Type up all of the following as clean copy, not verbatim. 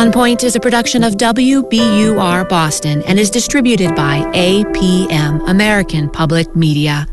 On Point is a production of WBUR Boston and is distributed by APM, American Public Media.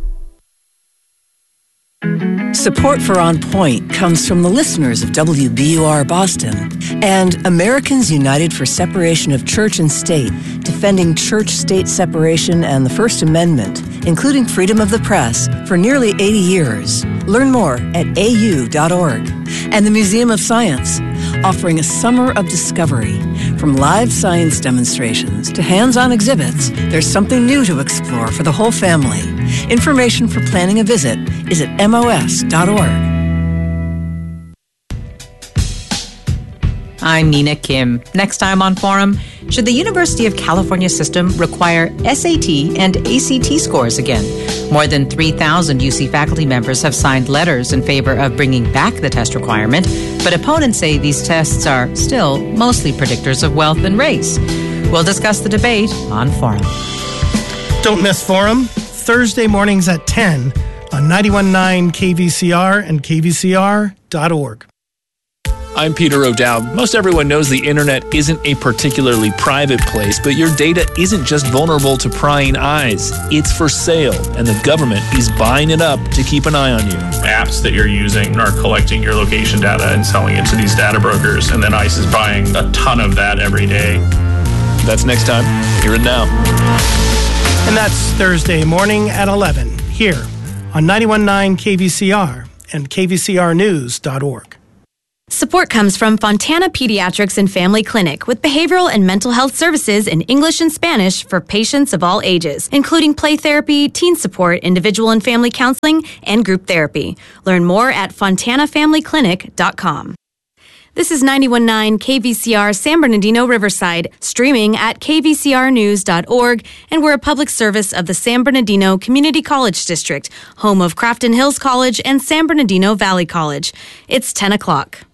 Support for On Point comes from the listeners of WBUR Boston and Americans United for Separation of Church and State, defending church-state separation and the First Amendment, including freedom of the press, for nearly 80 years. Learn more at au.org. And the Museum of Science, offering a summer of discovery. From live science demonstrations to hands-on exhibits, there's something new to explore for the whole family. Information for planning a visit is at mos.org. I'm Nina Kim. Next time on Forum, should the University of California system require SAT and ACT scores again? More than 3,000 UC faculty members have signed letters in favor of bringing back the test requirement, but opponents say these tests are still mostly predictors of wealth and race. We'll discuss the debate on Forum. Don't miss Forum, Thursday mornings at 10 on 91.9 KVCR and kvcr.org. I'm Peter O'Dowd. Most everyone knows the internet isn't a particularly private place, but your data isn't just vulnerable to prying eyes. It's for sale, and the government is buying it up to keep an eye on you. Apps that you're using are collecting your location data and selling it to these data brokers, and then ICE is buying a ton of that every day. That's next time. Hear it now. And that's Thursday morning at 11 here on 91.9 KVCR and kvcrnews.org. Support comes from Fontana Pediatrics and Family Clinic with behavioral and mental health services in English and Spanish for patients of all ages, including play therapy, teen support, individual and family counseling, and group therapy. Learn more at fontanafamilyclinic.com. This is 91.9 KVCR San Bernardino Riverside, streaming at kvcrnews.org, and we're a public service of the San Bernardino Community College District, home of Crafton Hills College and San Bernardino Valley College. It's 10 o'clock.